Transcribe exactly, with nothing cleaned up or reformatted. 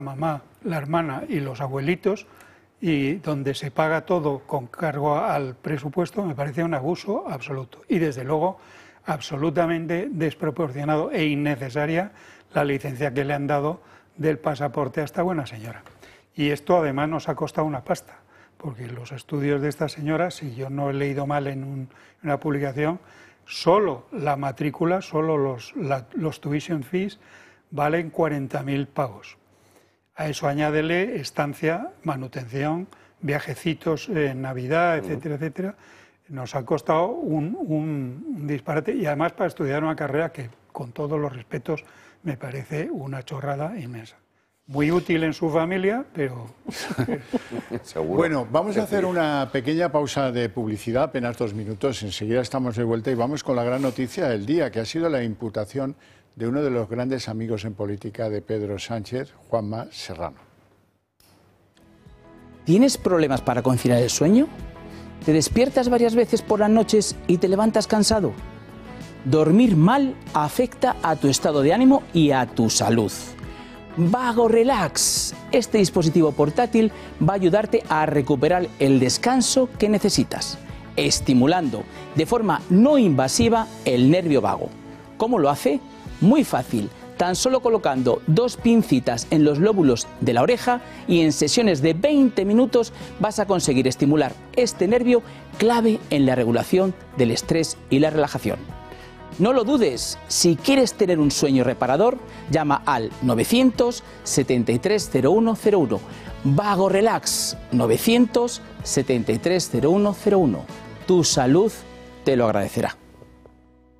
mamá, la hermana y los abuelitos, y donde se paga todo con cargo al presupuesto, me parece un abuso absoluto. Y desde luego, absolutamente desproporcionado e innecesaria la licencia que le han dado del pasaporte a esta buena señora. Y esto además nos ha costado una pasta, porque los estudios de esta señora, si yo no he leído mal en, un, en una publicación, solo la matrícula, solo los, la, los tuition fees valen cuarenta mil pavos. A eso añádele estancia, manutención, viajecitos en Navidad, etcétera, etcétera. Nos ha costado un, un, un disparate, y además para estudiar una carrera que, con todos los respetos, me parece una chorrada inmensa. Muy útil en su familia, pero... Seguro. Bueno, vamos a hacer una pequeña pausa de publicidad, apenas dos minutos, enseguida estamos de vuelta y vamos con la gran noticia del día, que ha sido la imputación de uno de los grandes amigos en política de Pedro Sánchez, Juanma Serrano. ¿Tienes problemas para conciliar el sueño? ¿Te despiertas varias veces por las noches y te levantas cansado? Dormir mal afecta a tu estado de ánimo y a tu salud. Vago Relax. Este dispositivo portátil va a ayudarte a recuperar el descanso que necesitas, estimulando de forma no invasiva el nervio vago. ¿Cómo lo hace? Muy fácil, tan solo colocando dos pincitas en los lóbulos de la oreja y en sesiones de veinte minutos vas a conseguir estimular este nervio clave en la regulación del estrés y la relajación. No lo dudes, si quieres tener un sueño reparador, llama al novecientos setenta y tres cero uno cero uno. Vago Relax, novecientos setenta y tres cero uno cero uno. Tu salud te lo agradecerá.